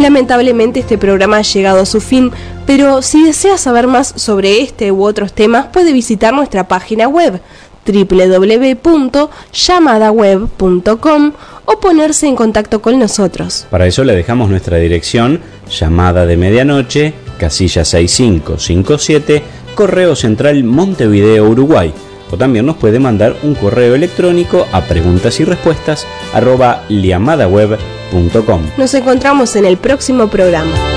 Lamentablemente este programa ha llegado a su fin, pero si desea saber más sobre este u otros temas puede visitar nuestra página web www.llamadaweb.com o ponerse en contacto con nosotros. Para eso le dejamos nuestra dirección: Llamada de Medianoche, casilla 6557, Correo Central, Montevideo, Uruguay. O también nos puede mandar un correo electrónico a preguntasyrespuestas@liamadaweb.com. Nos encontramos en el próximo programa.